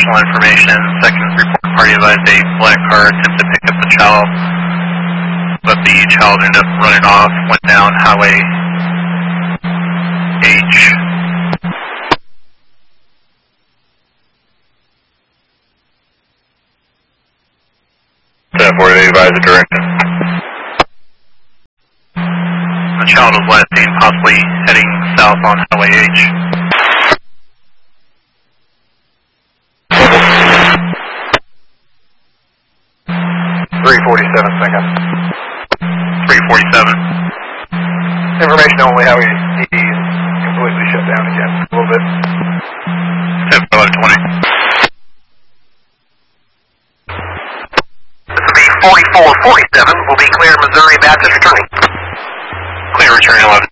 additional information. Second report party advised a black car attempted to pick up the child, but the child ended up running off, went down Highway H. 1048 advise the direction. The child was last seen possibly heading south on Highway H. 347 second. 347. Information only, how he's completely shut down again a little bit. 10-20. This will be 4447, will be clear Missouri Baptist returning. Clear returning 11.